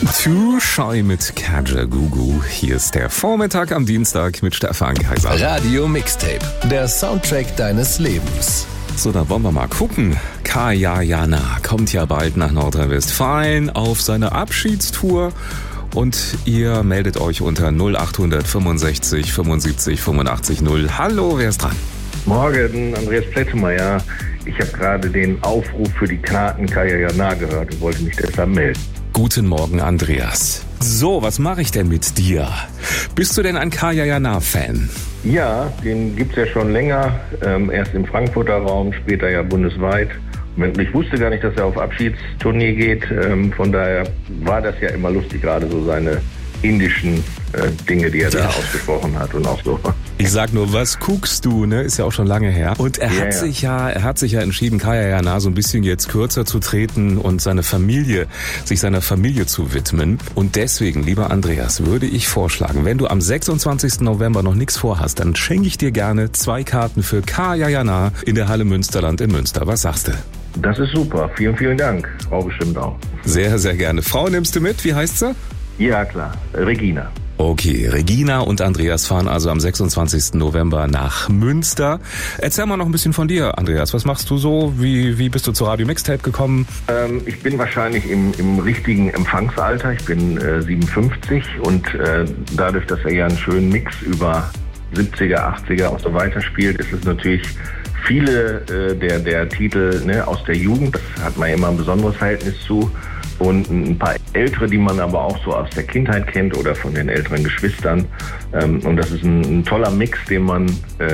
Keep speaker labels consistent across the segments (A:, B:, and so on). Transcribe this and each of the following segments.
A: Too Shy mit Kajagoogoo. Hier ist der Vormittag am Dienstag mit Stefan Kaiser.
B: Radio Mixtape, der Soundtrack deines Lebens.
A: So, da wollen wir mal gucken. Kaya Jana kommt ja bald nach Nordrhein-Westfalen auf seine Abschiedstour. Und ihr meldet euch unter 0800 65 75 85 0. Hallo, wer ist dran?
C: Morgen, Andreas Plettemeyer. Ich habe gerade den Aufruf für die Karten Kaya Jana gehört und wollte mich deshalb melden.
A: Guten Morgen, Andreas. So, was mache ich denn mit dir? Bist du denn ein Kaya Jana-Fan?
C: Ja, den gibt's ja schon länger. Erst im Frankfurter Raum, später ja bundesweit. Und ich wusste gar nicht, dass er auf Abschiedstournee geht. Von daher war das ja immer lustig, gerade so seine indischen Dinge, die er da ausgesprochen hat und auch so.
A: Ich sag nur, was guckst du, ne? Ist ja auch schon lange her. Und er hat sich ja entschieden, Kaya Jana so ein bisschen jetzt kürzer zu treten und sich seiner Familie zu widmen. Und deswegen, lieber Andreas, würde ich vorschlagen, wenn du am 26. November noch nichts vorhast, dann schenke ich dir gerne 2 Karten für Kaya Jana in der Halle Münsterland in Münster. Was sagst du?
C: Das ist super. Vielen, vielen Dank. Frau bestimmt auch.
A: Sehr, sehr gerne. Frau nimmst du mit? Wie heißt sie?
C: Ja, klar. Regina.
A: Okay, Regina und Andreas fahren also am 26. November nach Münster. Erzähl mal noch ein bisschen von dir, Andreas. Was machst du so? Wie bist du zur Radio Mixtape gekommen?
C: Ich bin wahrscheinlich im richtigen Empfangsalter. Ich bin 57 und dadurch, dass er ja einen schönen Mix über 70er, 80er und so weiter spielt, ist es natürlich viele der Titel aus der Jugend. Das hat man immer ein besonderes Verhältnis zu. Und ein paar ältere, die man aber auch so aus der Kindheit kennt oder von den älteren Geschwistern. Und das ist ein toller Mix, den man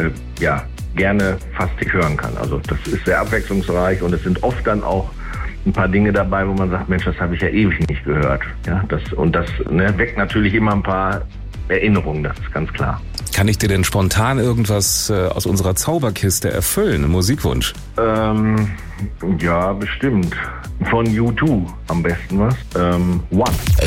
C: gerne fast nicht hören kann. Also das ist sehr abwechslungsreich und es sind oft dann auch ein paar Dinge dabei, wo man sagt, Mensch, das habe ich ja ewig nicht gehört. Ja, das weckt natürlich immer ein paar Erinnerungen, das ist ganz klar.
A: Kann ich dir denn spontan irgendwas aus unserer Zauberkiste erfüllen, einen Musikwunsch?
C: Ja, bestimmt. Von U2 am besten was. One.